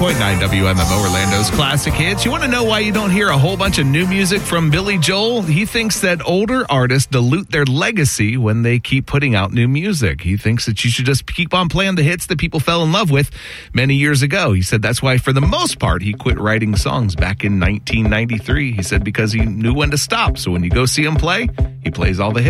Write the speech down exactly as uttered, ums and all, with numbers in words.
point nine W M M O Orlando's classic hits. You want to know why you don't hear a whole bunch of new music from Billy Joel? He thinks that older artists dilute their legacy when they keep putting out new music. He thinks that you should just keep on playing the hits that people fell in love with many years ago. He said that's why, for the most part, he quit writing songs back in nineteen ninety-three. He said because he knew when to stop. So when you go see him play, he plays all the hits.